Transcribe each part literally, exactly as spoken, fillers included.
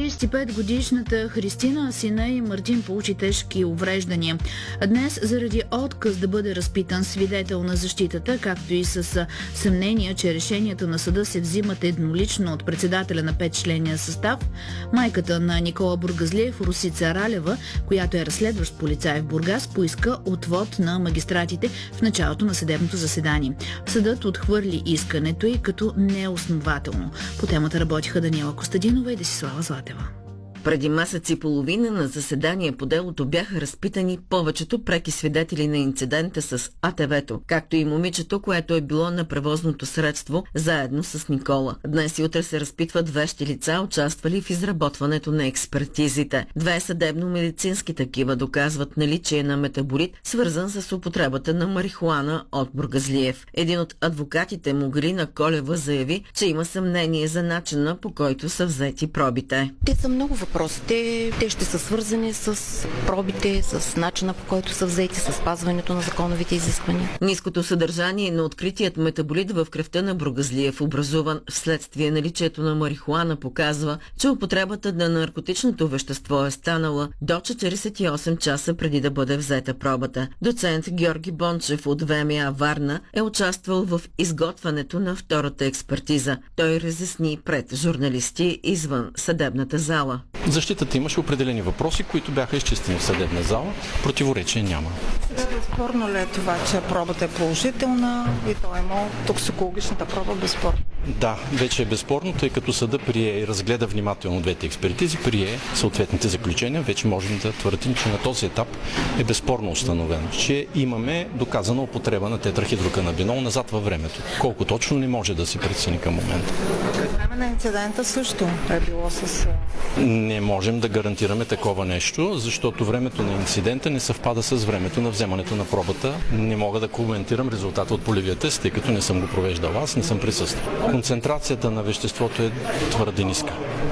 тридесет и пет годишната Христина, сина и Мартин, получи тежки увреждания. Днес заради отказ да бъде разпитан свидетел на защитата, както и с съмнение, че решенията на съда се взимат еднолично от председателя на петчленния състав, майката на Никола Бургазлиев, Росица Ралева, която е разследващ полицай в Бургас, поиска отвод на магистратите в началото на съдебното заседание. Съдът отхвърли искането й като неоснователно. По темата работиха Даниела Костадинова и Десислава Златева. Преди месец и половина на заседание по делото бяха разпитани повечето преки свидетели на инцидента с А Т В-то, както и момичето, което е било на превозното средство заедно с Никола. Днес и утре се разпитват вещи лица, участвали в изработването на експертизите. Две съдебно-медицински такива доказват наличие на метаболит, свързан с употребата на марихуана от Бургазлиев. Един от адвокатите му, Галина Колева, заяви, че има съмнение за начина, по който са взети пробите. Те са много въпроси. Те, те ще са свързани с пробите, с начина, по който са взети, с спазването на законовите изисквания. Ниското съдържание на откритият метаболит в кръвта на Бургазлиев, образуван вследствие наличието на марихуана, показва, че употребата на наркотичното вещество е станала до четиридесет и осем часа преди да бъде взета пробата. Доцент Георги Бончев от В М А Варна е участвал в изготвянето на втората експертиза. Той разясни пред журналисти извън съдебната зала. Защитата имаше определени въпроси, които бяха изчистени в съдебна зала. Противоречие няма. Безспорно ли е това, че пробата е положителна и то е имало токсикологичната проба безспорно? Да, вече е безспорно, тъй като съда прие и разгледа внимателно двете експертизи, прие съответните заключения. Вече можем да твърдим, че на този етап е безспорно установено, че имаме доказана употреба на тетрахидроканабинол назад във времето. Колко точно не може да се прецени към момента. Време на инцидента също е било с... Не можем да гарантираме такова нещо, защото времето на инцидента не съвпада с времето на вземането на пробата. Не мога да коментирам резултата от полевия тест, тъй като не съм го провеждал аз, не съм присъствал. Концентрацията на веществото е твърде ниска.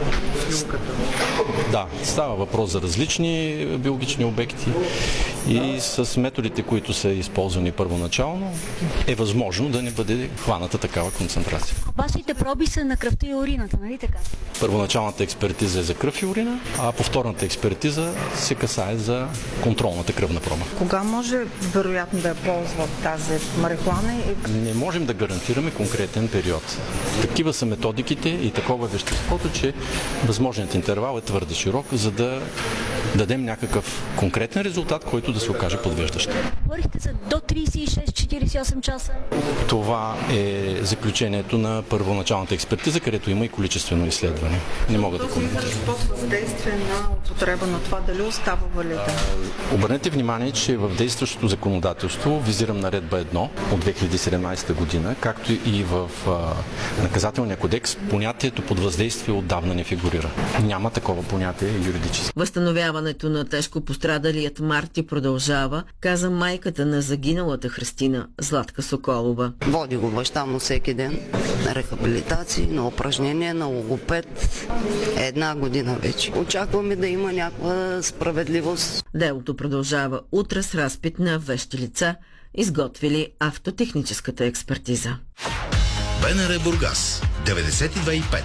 Да, става въпрос за различни биологични обекти и с методите, които са използвани първоначално, е възможно да не бъде хваната такава концентрация. Вашите проби са на кръвта и урината, нали така? Първоначалната експертиза е за кръв и урина, а повторната експертиза се касае за контролната кръвна проба. Кога може вероятно да я ползват тази марихуана? И... Не можем да гарантираме конкретен период. Такива са методиките и такова веществото, че възможният интервал е твърде широк, за да дадем някакъв конкретен резултат, който да се окаже подвеждащ. Говорихте за до тридесет и шест до четиридесет и осем часа. Това е заключението на първоначалната експертиза, където има и количествено изследване. Не мога да коментирам. Под въздействие на употреба на това, дали остава валиден? Обърнете внимание, че в действащото законодателство, визирам наредба едно от две хиляди и седемнадесета година, както и в а, наказателния кодекс, понятието под въздействие отдавна не фигурира. Няма такова понятие юридически. Възстановяването на тежко пострадалият Марти продължава, каза майката на загиналата Христина, Златка Соколова. Води го баща му всеки ден на рехабилитации, на упражнения, на логопед. Една година вече. Очакваме да има някаква справедливост. Делото продължава утре с разпит на вещи лица, изготвили автотехническата експертиза. Б Н Р Бургас деветдесет и две и пет